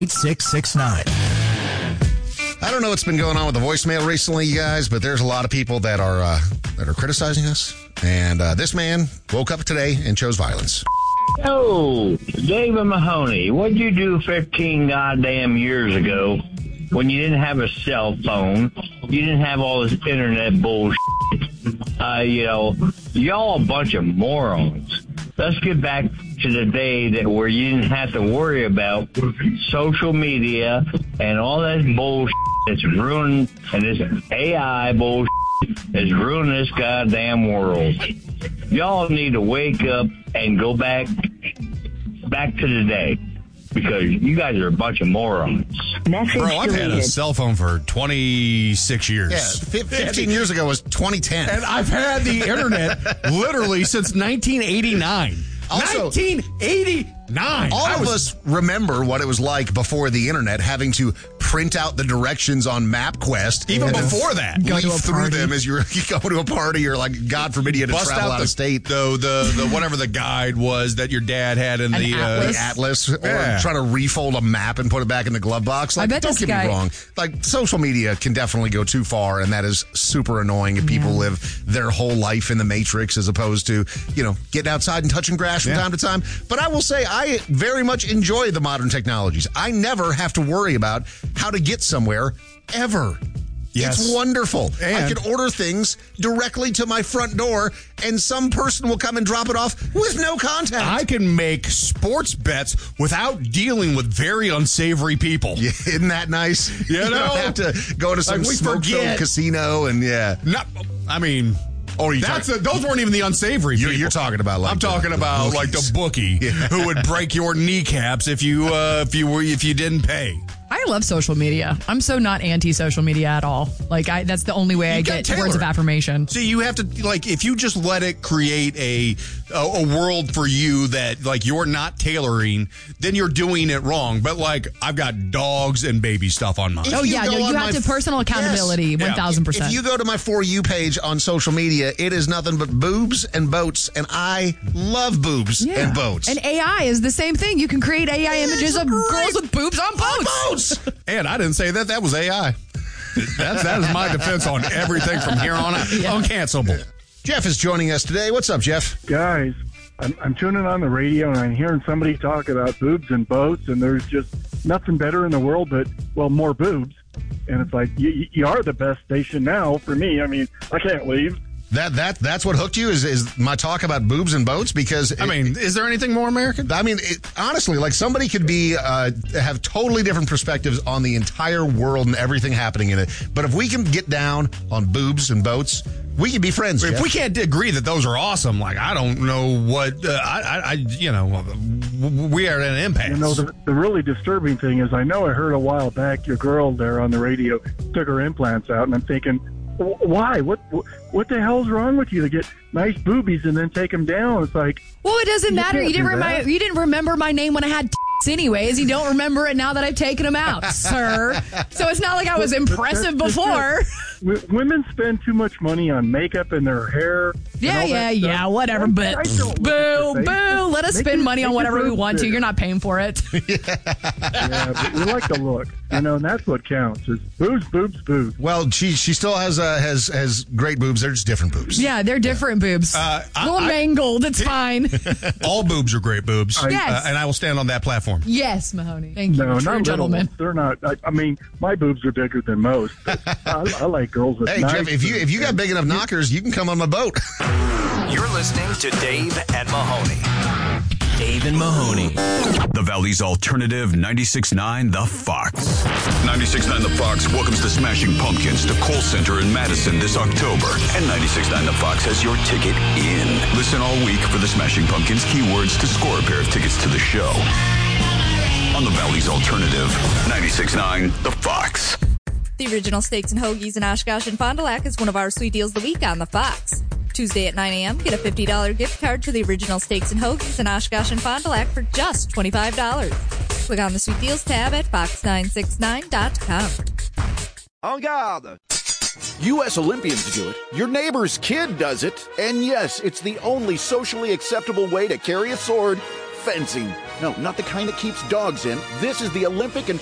8669. I don't know what's been going on with the voicemail recently, you guys, but there's a lot of people that are criticizing us. And this man woke up today and chose violence. Oh, David Mahoney, what'd you do 15 goddamn years ago when you didn't have a cell phone? You didn't have all this internet bullshit. Y'all a bunch of morons. Let's get back to the day where you didn't have to worry about social media and all that bullshit that's ruined, and this AI bullshit that's ruining this goddamn world. Y'all need to wake up and go back to the day, because you guys are a bunch of morons. Bro, I've had a cell phone for 26 years. Yeah, 15 years ago was 2010. And I've had the internet literally since 1989. Also, 1989. All of us remember what it was like before the internet, having to print out the directions on MapQuest. Even before that. Leaf through them as you go to a party, or, like, God forbid, you had to travel out of state. The whatever the guide was that your dad had in the atlas, or trying to refold a map and put it back in the glove box. Like, don't get me wrong. Like, social media can definitely go too far, and that is super annoying if people live their whole life in the Matrix as opposed to, getting outside and touching grass from time to time. But I will say, I very much enjoy the modern technologies. I never have to worry about how to get somewhere, ever. Yes. It's wonderful. And I can order things directly to my front door, and some person will come and drop it off with no contact. I can make sports bets without dealing with very unsavory people. Yeah, isn't that nice? You don't have to go to some smoke-filled casino and those weren't even the unsavory people. You're talking about I'm talking about like the bookie who would break your kneecaps if you didn't pay. I love social media. I'm so not anti-social media at all. That's the only way I get words of affirmation. See, you have to, if you just let it create a world for you that, you're not tailoring, then you're doing it wrong. But, I've got dogs and baby stuff on mine. You have to personal accountability, 1,000%. If you go to my For You page on social media, it is nothing but boobs and boats, and I love boobs and boats. And AI is the same thing. You can create AI images of girls with boobs on boats. And I didn't say that was AI. That is my defense on everything from here on out. Uncancelable. Jeff is joining us today. What's up, Jeff? Guys, I'm tuning on the radio and I'm hearing somebody talk about boobs and boats, and there's just nothing better in the world but, more boobs. And it's like, you are the best station now for me. I mean, I can't leave. That's what hooked you is my talk about boobs and boats, because is there anything more American? Honestly, somebody could be have totally different perspectives on the entire world and everything happening in it. But if we can get down on boobs and boats, we can be friends. If Jeff. we can't agree that those are awesome, I don't know what we are at an impasse. The really disturbing thing is, I heard a while back your girl there on the radio took her implants out, and I'm thinking, why? What the hell's wrong with you to get nice boobies and then take them down? It's like, well, it doesn't matter. You didn't remember my name when I had anyways. You don't remember it now that I've taken them out, sir. So it's not like I was impressive before. Women spend too much money on makeup and their hair. Yeah, whatever. But boo. Let us spend money on whatever we want to. You're not paying for it. Yeah, but we like the look. And that's what counts is boobs. Well, she still has great boobs. They're just different boobs. Yeah, they're different boobs. A little mangled. It's fine. All boobs are great boobs. Yes. And I will stand on that platform. Yes, Mahoney. Thank you. No, true not gentleman. They're not. My boobs are bigger than most. I like girls with nice Jeff, if you got big enough knockers, you can come on my boat. You're listening to Dave and Mahoney. Dave and Mahoney. The Valley's alternative 96.9 The Fox. 96.9 The Fox welcomes the Smashing Pumpkins to Kohl Center in Madison this October. And 96.9 The Fox has your ticket in. Listen all week for the Smashing Pumpkins keywords to score a pair of tickets to the show. On the Valley's alternative 96.9 The Fox. The original Steaks and Hoagies in Oshkosh and Fond du Lac is one of our sweet deals of the week on The Fox. Tuesday at 9 a.m., get a $50 gift card to the original Steaks and Hoagies in Oshkosh and Fond du Lac for just $25. Click on the Sweet Deals tab at fox969.com. En garde! U.S. Olympians do it. Your neighbor's kid does it. And yes, it's the only socially acceptable way to carry a sword fencing. No, not the kind that keeps dogs in. This is the Olympic and